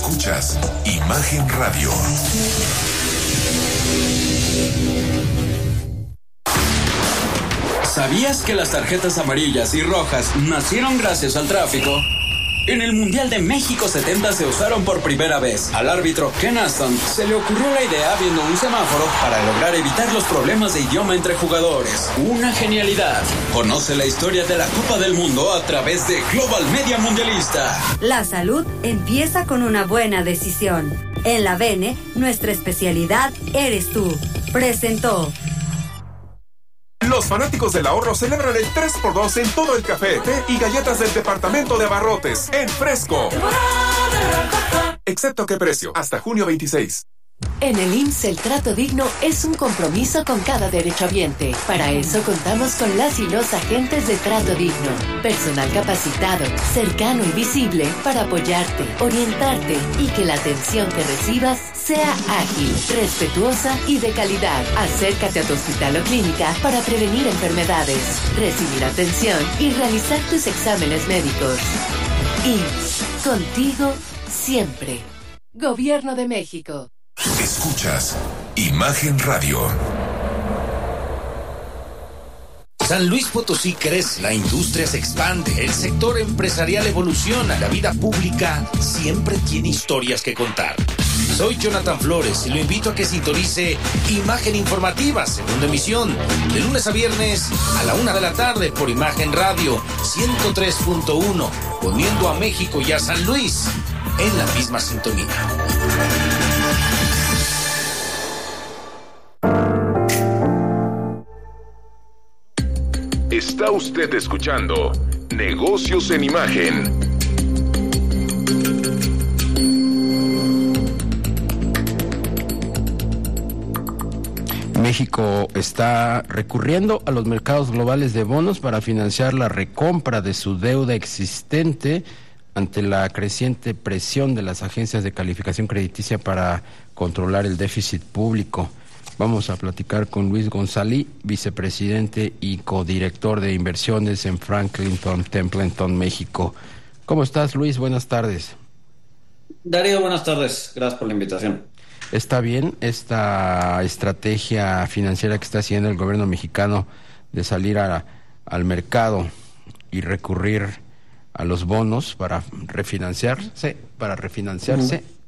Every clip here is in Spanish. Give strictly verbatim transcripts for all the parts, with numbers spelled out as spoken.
Escuchas Imagen Radio. ¿Sabías que las tarjetas amarillas y rojas nacieron gracias al tráfico? En el Mundial de México setenta se usaron por primera vez. Al árbitro Ken Aston se le ocurrió la idea viendo un semáforo para lograr evitar los problemas de idioma entre jugadores. Una genialidad. Conoce la historia de la Copa del Mundo a través de Global Media Mundialista. La salud empieza con una buena decisión. En la Bene, nuestra especialidad eres tú. Presentó. Los fanáticos del ahorro celebran el tres por dos en todo el café, té y galletas del departamento de abarrotes, en fresco. Excepto qué precio, hasta junio veintiséis. En el I M S S el trato digno es un compromiso con cada derechohabiente. Para eso contamos con las y los agentes de trato digno. Personal capacitado, cercano y visible para apoyarte, orientarte y que la atención que recibas sea ágil, respetuosa y de calidad. Acércate a tu hospital o clínica para prevenir enfermedades, recibir atención y realizar tus exámenes médicos. I M S S, contigo siempre. Gobierno de México. Escuchas Imagen Radio. San Luis Potosí crece, la industria se expande, el sector empresarial evoluciona, la vida pública siempre tiene historias que contar. Soy Jonathan Flores y lo invito a que sintonice Imagen Informativa, segunda emisión, de lunes a viernes a la una de la tarde por Imagen Radio ciento tres punto uno, poniendo a México y a San Luis en la misma sintonía. Está usted escuchando Negocios en Imagen. México está recurriendo a los mercados globales de bonos para financiar la recompra de su deuda existente ante la creciente presión de las agencias de calificación crediticia para controlar el déficit público. Vamos a platicar con Luis González, vicepresidente y codirector de inversiones en Franklin Templeton, México. ¿Cómo estás, Luis? Buenas tardes. Darío, buenas tardes. Gracias por la invitación. ¿Está bien esta estrategia financiera que está haciendo el gobierno mexicano de salir a, al mercado y recurrir a los bonos para refinanciarse, para refinanciarse? Uh-huh.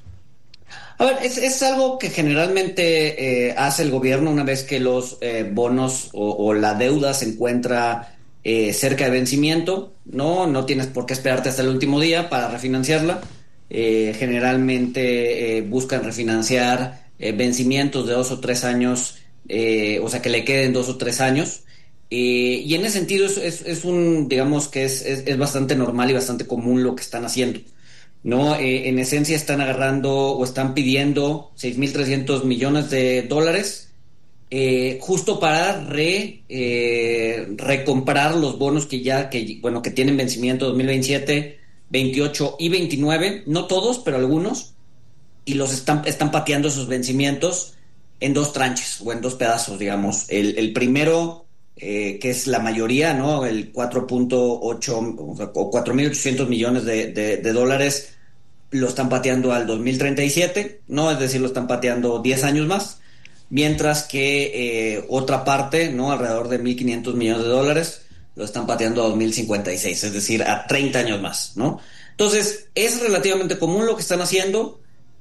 A ver, es, es algo que generalmente eh, hace el gobierno una vez que los eh, bonos o, o la deuda se encuentra eh, cerca de vencimiento, ¿no? No tienes por qué esperarte hasta el último día para refinanciarla. Eh, generalmente eh, buscan refinanciar eh, vencimientos de dos o tres años, eh, o sea, que le queden dos o tres años. Eh, y en ese sentido es, es, es un, digamos que es, es, es bastante normal y bastante común lo que están haciendo. No, eh, en esencia están agarrando o están pidiendo seis mil trescientos millones de dólares eh, justo para re, eh, recomprar los bonos que ya, que bueno, que tienen vencimiento dos mil veintisiete, veintiocho y veintinueve, no todos, pero algunos, y los están, están pateando esos vencimientos en dos tranches o en dos pedazos, digamos. El, el primero, eh, que es la mayoría, ¿no? El cuatro punto ocho o cuatro mil ochocientos millones de, de, de dólares lo están pateando al dos mil treinta y siete, ¿no? Es decir, lo están pateando diez años más, mientras que eh, otra parte, ¿no? Alrededor de mil quinientos millones de dólares lo están pateando a dos mil cincuenta y seis, es decir, a treinta años más, ¿no? Entonces, es relativamente común lo que están haciendo,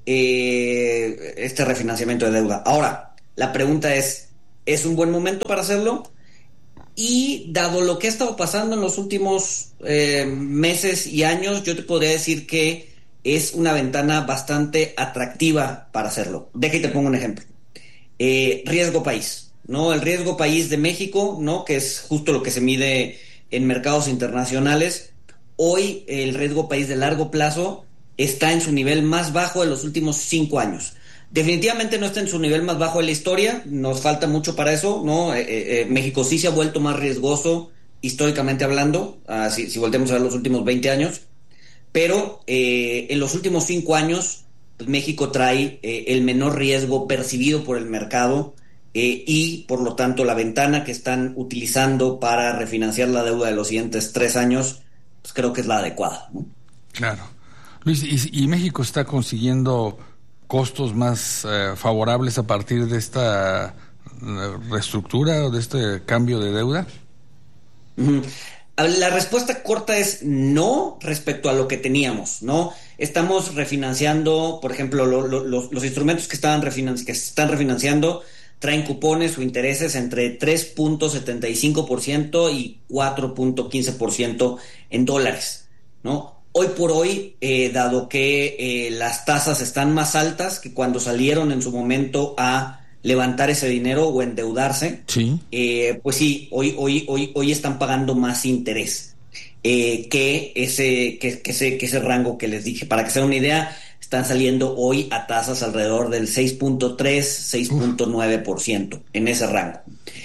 eh, este refinanciamiento de deuda. Ahora, la pregunta es, ¿es un buen momento para hacerlo? Y dado lo que ha estado pasando en los últimos eh, meses y años, yo te podría decir que es una ventana bastante atractiva para hacerlo. Deja y te pongo un ejemplo. Eh, riesgo país, ¿no? El riesgo país de México, ¿no? Que es justo lo que se mide en mercados internacionales. Hoy el riesgo país de largo plazo está en su nivel más bajo de los últimos cinco años. Definitivamente no está en su nivel más bajo de la historia, nos falta mucho para eso, ¿no? Eh, eh, México sí se ha vuelto más riesgoso históricamente hablando, uh, si, si volteamos a ver los últimos veinte años, pero eh, en los últimos cinco años pues, México trae eh, el menor riesgo percibido por el mercado eh, y por lo tanto la ventana que están utilizando para refinanciar la deuda de los siguientes tres años, pues creo que es la adecuada, ¿no? Claro. Luis, ¿y, y México está consiguiendo costos más eh, favorables a partir de esta reestructura o de este cambio de deuda? Uh-huh. La respuesta corta es no respecto a lo que teníamos, ¿no? Estamos refinanciando, por ejemplo, lo, lo, los, los instrumentos que, estaban refinanci- que se están refinanciando traen cupones o intereses entre tres punto setenta y cinco por ciento y cuatro punto quince por ciento en dólares, ¿no? Hoy por hoy, eh, dado que eh, las tasas están más altas que cuando salieron en su momento a levantar ese dinero o endeudarse, sí. eh, pues sí, hoy, hoy, hoy, hoy están pagando más interés eh, que, ese, que, que, ese, que ese rango que les dije. Para que se den una idea, están saliendo hoy a tasas alrededor del seis punto tres, seis punto nueve por ciento en ese rango.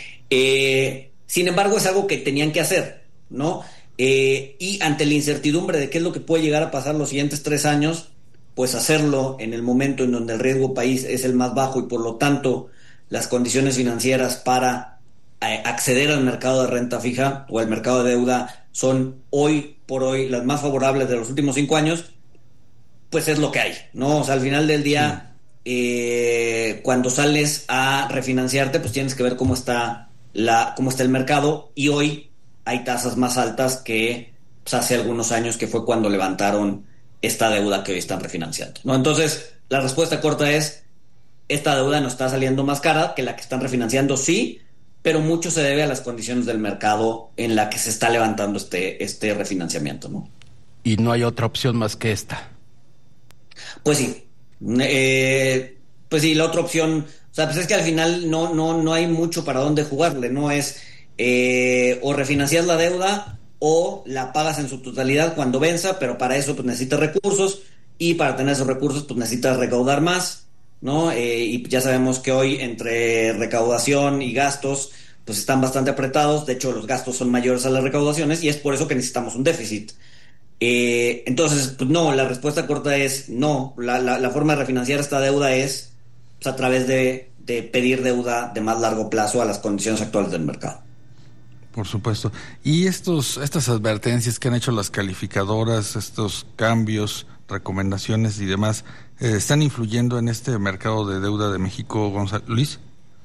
Eh, sin embargo, es algo que tenían que hacer, ¿no? Eh, y ante la incertidumbre de qué es lo que puede llegar a pasar los siguientes tres años, pues hacerlo en el momento en donde el riesgo país es el más bajo y por lo tanto las condiciones financieras para eh, acceder al mercado de renta fija o al mercado de deuda son hoy por hoy las más favorables de los últimos cinco años, pues es lo que hay, ¿no? O sea, al final del día, sí. eh, cuando sales a refinanciarte, pues tienes que ver cómo está la, cómo está el mercado, y hoy hay tasas más altas que pues, hace algunos años, que fue cuando levantaron esta deuda que hoy están refinanciando, ¿no? Entonces, la respuesta corta es, esta deuda nos está saliendo más cara que la que están refinanciando, sí, pero mucho se debe a las condiciones del mercado en la que se está levantando este, este refinanciamiento, ¿no? Y no hay otra opción más que esta. Pues sí, eh, pues sí, la otra opción, o sea, pues es que al final no, no, no hay mucho para dónde jugarle, no es eh, o refinancias la deuda o la pagas en su totalidad cuando venza, pero para eso pues necesitas recursos, y para tener esos recursos pues necesitas recaudar más, ¿no? Eh, y ya sabemos que hoy entre recaudación y gastos pues están bastante apretados. De hecho, los gastos son mayores a las recaudaciones y es por eso que necesitamos un déficit. Eh, entonces, pues no, la respuesta corta es no. La, la, la forma de refinanciar esta deuda es pues, a través de, de pedir deuda de más largo plazo a las condiciones actuales del mercado. Por supuesto. Y estos, estas advertencias que han hecho las calificadoras, estos cambios, recomendaciones y demás, eh, ¿están influyendo en este mercado de deuda de México, Gonzalo, Luis?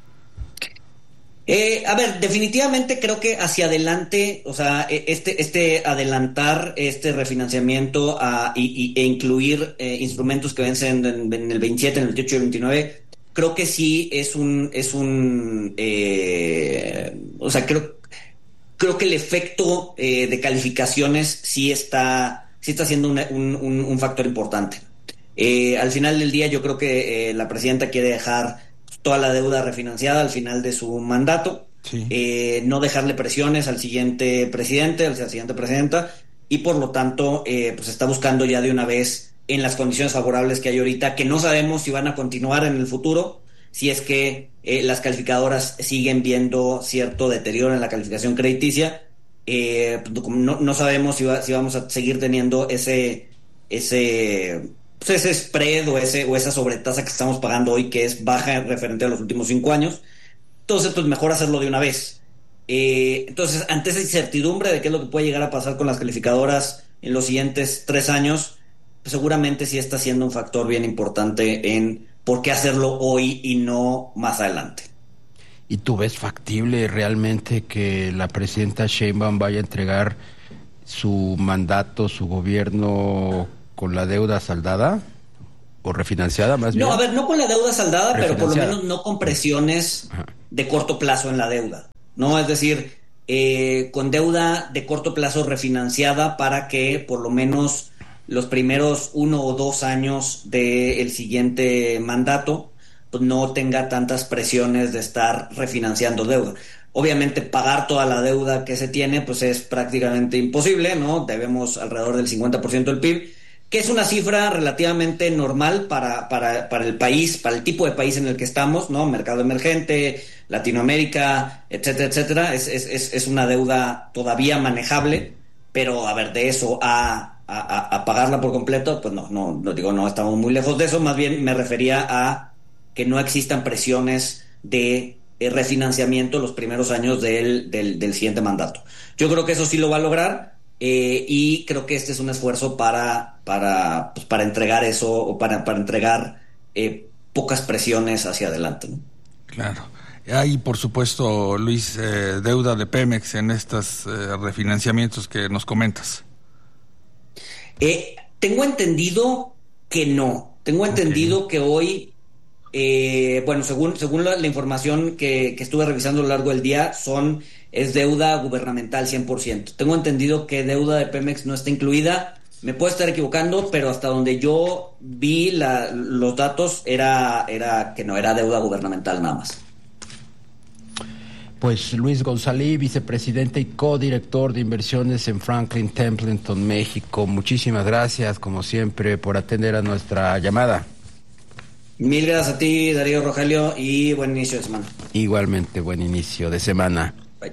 Eh, a ver, definitivamente creo que hacia adelante, o sea, este, este adelantar este refinanciamiento a, y, y, e incluir eh, instrumentos que vencen en, en el veintisiete, en el veintiocho y el veintinueve, creo que sí es un, es un, eh, o sea, creo Creo que el efecto eh, de calificaciones sí está, sí está siendo una, un, un, un factor importante. Eh, al final del día yo creo que eh, la presidenta quiere dejar toda la deuda refinanciada al final de su mandato, sí. eh, no dejarle presiones al siguiente presidente, a la siguiente presidenta, y por lo tanto eh, pues está buscando ya de una vez, en las condiciones favorables que hay ahorita, que no sabemos si van a continuar en el futuro, si es que eh, las calificadoras siguen viendo cierto deterioro en la calificación crediticia, eh, no, no sabemos si, va, si vamos a seguir teniendo ese ese pues ese spread o ese o esa sobretasa que estamos pagando hoy, que es baja referente a los últimos cinco años. Entonces, pues mejor hacerlo de una vez. Eh, entonces, ante esa incertidumbre de qué es lo que puede llegar a pasar con las calificadoras en los siguientes tres años, pues seguramente sí está siendo un factor bien importante en por qué hacerlo hoy y no más adelante. ¿Y tú ves factible realmente que la presidenta Sheinbaum vaya a entregar su mandato, su gobierno con la deuda saldada o refinanciada más bien? No, a ver, no con la deuda saldada, pero por lo menos no con presiones Ajá. de corto plazo en la deuda, ¿no? Es decir, eh, con deuda de corto plazo refinanciada para que por lo menos los primeros uno o dos años del siguiente mandato pues no tenga tantas presiones de estar refinanciando deuda. Obviamente pagar toda la deuda que se tiene pues es prácticamente imposible, ¿no? Debemos alrededor del cincuenta por ciento del P I B, que es una cifra relativamente normal para, para, para el país, para el tipo de país en el que estamos, ¿no? Mercado emergente, Latinoamérica, etcétera, etcétera. Es, es, es una deuda todavía manejable, pero a ver, de eso a A, a, a pagarla por completo, pues no, no, no digo, no estamos muy lejos de eso. Más bien me refería a que no existan presiones de eh, refinanciamiento los primeros años del, del, del siguiente mandato. Yo creo que eso sí lo va a lograr, eh, y creo que este es un esfuerzo para, para, pues, para entregar eso, o para, para entregar eh, pocas presiones hacia adelante, ¿no? Claro. Hay, por supuesto, Luis, eh, deuda de Pemex en estos eh, refinanciamientos que nos comentas. Eh, tengo entendido que no. Tengo entendido okay. que hoy, eh, bueno, según, según la, la información que, que estuve revisando a lo largo del día, son es deuda gubernamental cien por ciento. Tengo entendido que deuda de Pemex no está incluida. Me puedo estar equivocando, pero hasta donde yo vi la, los datos era, era que no era deuda gubernamental nada más. Pues Luis González, vicepresidente y codirector de inversiones en Franklin Templeton, México. Muchísimas gracias, como siempre, por atender a nuestra llamada. Mil gracias a ti, Darío, Rogelio, y buen inicio de semana. Igualmente, buen inicio de semana. Bye.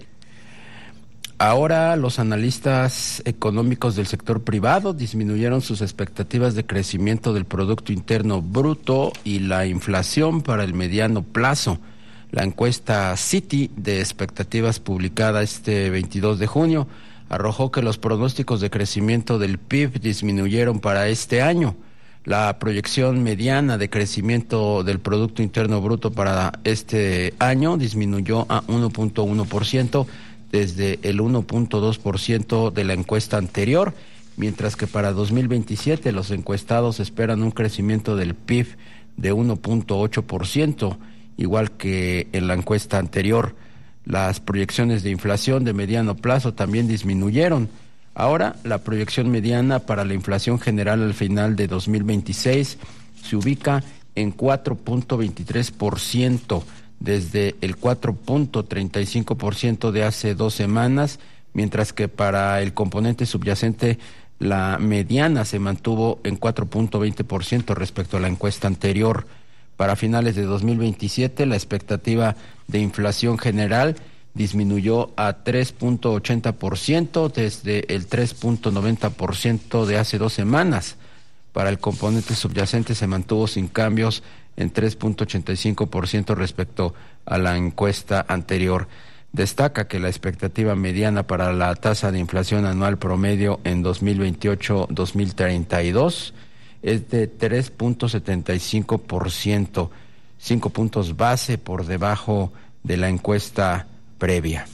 Ahora los analistas económicos del sector privado disminuyeron sus expectativas de crecimiento del Producto Interno Bruto y la inflación para el mediano plazo. La encuesta Citi de expectativas publicada este veintidós de junio arrojó que los pronósticos de crecimiento del P I B disminuyeron para este año. La proyección mediana de crecimiento del Producto Interno Bruto para este año disminuyó a uno punto uno por ciento desde el uno punto dos por ciento de la encuesta anterior, mientras que para dos mil veintisiete los encuestados esperan un crecimiento del P I B de uno punto ocho por ciento. Igual que en la encuesta anterior. Las proyecciones de inflación de mediano plazo también disminuyeron. Ahora, la proyección mediana para la inflación general al final de dos mil veintiséis se ubica en cuatro punto veintitrés por ciento, desde el cuatro punto treinta y cinco por ciento de hace dos semanas, mientras que para el componente subyacente la mediana se mantuvo en cuatro punto veinte por ciento respecto a la encuesta anterior. Para finales de dos mil veintisiete, la expectativa de inflación general disminuyó a tres punto ochenta por ciento desde el tres punto noventa por ciento de hace dos semanas. Para el componente subyacente se mantuvo sin cambios en tres punto ochenta y cinco por ciento respecto a la encuesta anterior. Destaca que la expectativa mediana para la tasa de inflación anual promedio en dos mil veintiocho a dos mil treinta y dos es de tres punto setenta y cinco por ciento, cinco puntos base por debajo de la encuesta previa.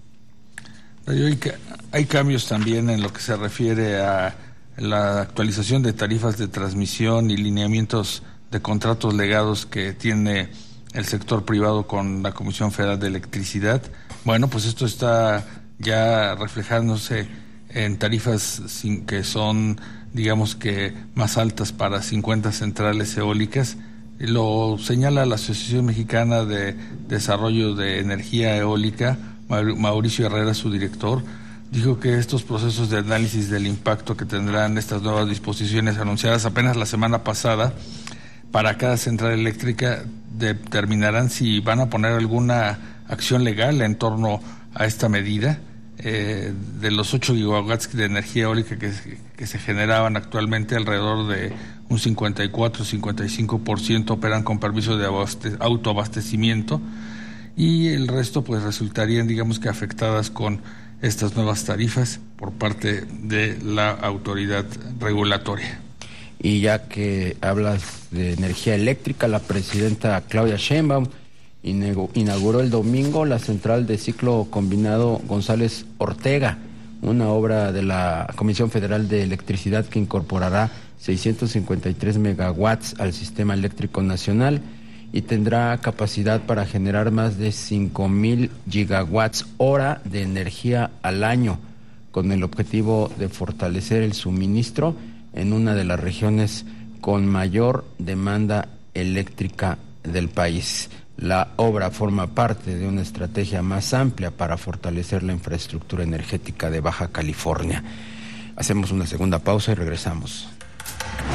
Hay, hay cambios también en lo que se refiere a la actualización de tarifas de transmisión y lineamientos de contratos legados que tiene el sector privado con la Comisión Federal de Electricidad. Bueno, pues esto está ya reflejándose en tarifas sin, que son, digamos que más altas para cincuenta centrales eólicas. Lo señala la Asociación Mexicana de Desarrollo de Energía Eólica, Mauricio Herrera, su director. Dijo que estos procesos de análisis del impacto que tendrán estas nuevas disposiciones anunciadas apenas la semana pasada para cada central eléctrica determinarán si van a poner alguna acción legal en torno a esta medida. Eh, de los ocho gigawatts de energía eólica que, que se generaban actualmente, alrededor de un cincuenta y cuatro a cincuenta y cinco por ciento operan con permiso de abaste- autoabastecimiento, y el resto pues resultarían, digamos que afectadas con estas nuevas tarifas por parte de la autoridad regulatoria. Y ya que hablas de energía eléctrica, la presidenta Claudia Sheinbaum inauguró el domingo la central de ciclo combinado González Ortega, una obra de la Comisión Federal de Electricidad que incorporará seiscientos cincuenta y tres megawatts al sistema eléctrico nacional y tendrá capacidad para generar más de cinco mil gigawatts hora de energía al año, con el objetivo de fortalecer el suministro en una de las regiones con mayor demanda eléctrica del país. La obra forma parte de una estrategia más amplia para fortalecer la infraestructura energética de Baja California. Hacemos una segunda pausa y regresamos.